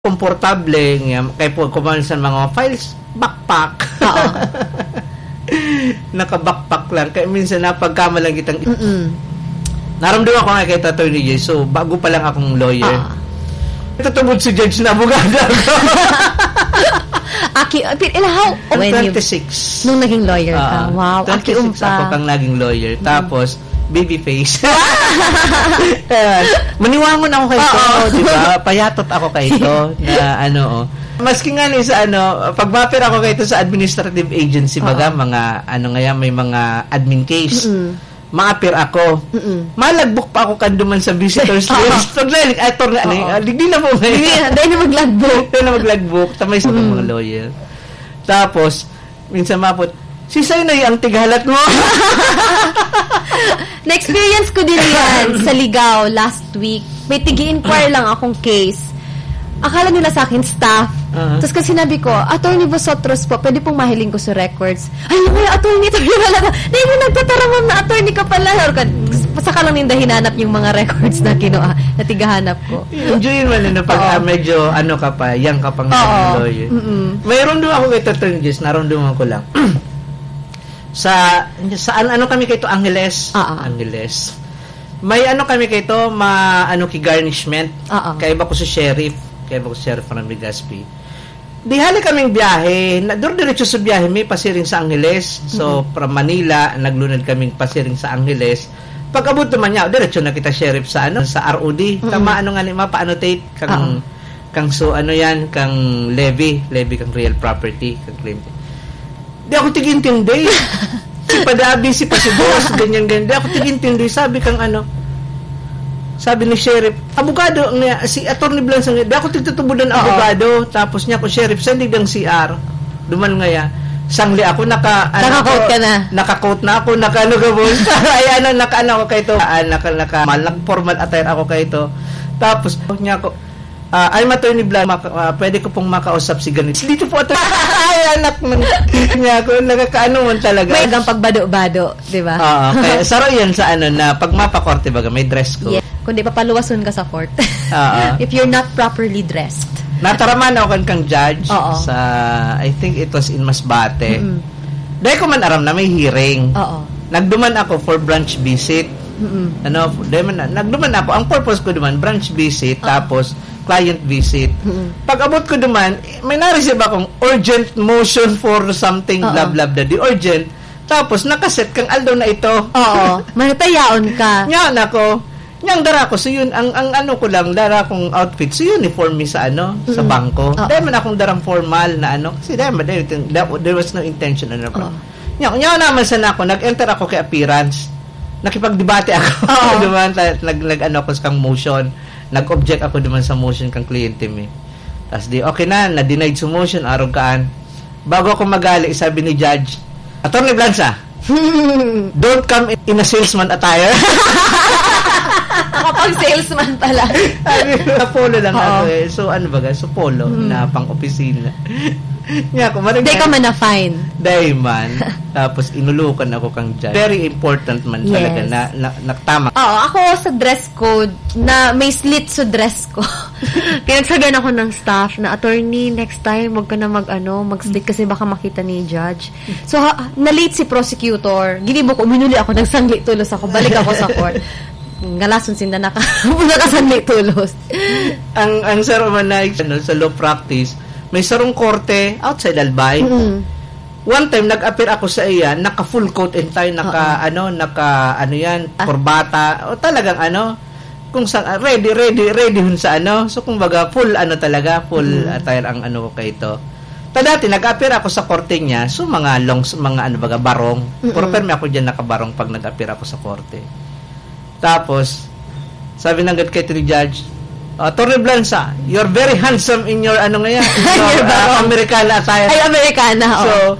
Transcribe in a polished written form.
komportable nga kay po kumain sa mga files backpack. Oo. Naka-backpack lang kaya minsan napagkamalang kitang naramdaman ko nga kay Attorney Jay, so bago pa lang akong lawyer. Ito tungkol si judge na abogado ako. When 26. Nung naging lawyer ka. Wow. 26 ako kang naging lawyer. Tapos baby face. Maniwangon ako kay ito, di ba? Payatot ako kay ito na maski nga sa pag-mapper ako kay ito sa administrative agency baga, mga may mga admin case. Ma-appear ako. Malagbok pa ako kanduman sa visitors list. Paglalik, hindi na po ngayon. Dahil na maglagbok. Tamay sa mga lawyer. Tapos, minsan mapot, si Saynay ang tighalat mo. Na-experience ko din yan sa Ligaw last week. May tigi-inquire lang akong case. Akala nila sa akin staff. Tapos kasi sinabi ko, Attorney Vosotros po, pwede pong mahiling ko sa records. Ay, kaya attorney pala. Dahil mo nagtataramam na attorney ka pala. Saka lang ninda hinanap yung mga records na kinuha, na tigahanap ko. Enjoy mo na pag medyo ka pa, young ka pang lawyer. Mayroon doon ako kay Attorney Jess, naramdaman ko lang. Saan kami kay ito, Angeles. Angeles. May kami kay ito, garnishment. Kaya iba ko sa sheriff. Kaya ako Sheriff from Legazpi. Di hali kaming biyahe. Diretso sa biyahe, may pasiring sa Angeles. So, from Manila, naglunad kaming pasiring sa Angeles. Pag abot naman niya, diretso na kita sheriff sa sa ROD. Tama, mapa-annotate kang kang levy kang real property, kang claim. Di ako tigintindi. Si Padabi, si Pasibos, ganyan. Di ako tigintindi. Sabi ni sheriff, abogado, si Attorney Blanc, di ako tigtutubudan abogado, tapos niya ko, sheriff, sandig ng CR, duman ngaya, sangli ako, naka-coat ka na. Naka-coat na ako, naka-lugabon, naka-ano ako kayo ito, naka-formal attire ako kayo ito, tapos niya ko, I'm Attorney Blanc, pwede ko pong makausap si ganito. Dito po ito, anak niya ko, nakakaano man talaga. May hanggang pagbado-bado, di ba? Kaya saro yan sa na pag mapakorte baga, may dress code. Yeah. Kundi papaluwason ka sa court. If you're not properly dressed. Nataraman ako kang judge sa, I think it was in Masbate. Dahil ko man aram na may hearing. Nagduman ako for branch visit. Nagduman ako. Ang purpose ko duman, branch visit, tapos client visit. Pag abot ko duman, may na-receive akong urgent motion for something, blah, blah, blah. The urgent. Tapos, nakaset kang aldaw na ito. Manatayaon ka. Yan ako. Yang dara ko, so yun, ang ko lang, dara kong outfit, so uniform mi sa sa bangko. Dahil man akong darang formal na kasi dahil there was no intention Yang naman sana ako, nag-enter ako kay appearance. Nakipagdebate ako. Duman, nag-ano ko sa kang motion. Nag-object ako duman sa motion kang kliyente mi. Tapos okay na-denied sa motion, arog kaan. Bago ako magali, sabi ni judge, Attorney Blanca, don't come in a salesman attire. Kapag salesman pala. Na polo lang ako So, So, polo na pang-opisina. Hindi ka man na-fine. Dahil man. Tapos, inulukan ako kang judge. Very important man talaga na tama. Ako sa dress code, na may slit sa dress ko. Kaya nagsagan ako ng staff na, attorney, next time, wag ka na mag-slit kasi baka makita ni judge. So, na-late si prosecutor. Ginibo ko, minuli ako, nagsangli tulos ako, balik ako sa court. Ngalason sinda nakasanli tulos. ang saro man na sa law practice, may sarong korte outside Albay. One time nag-appear ako sa iya, naka full coat and tie, naka korbata, o talagang kung sa ready hun sa so kung baga full talaga, full attire ang ko kay ito. Dati nag-appear ako sa korte niya, so mga barong. Pero permi ako diyan nakabarong pag nag-appear ako sa korte. Tapos, sabi ng kay the judge, Attorney Blanca, you're very handsome in your Americana attire. Ay, Americana, So,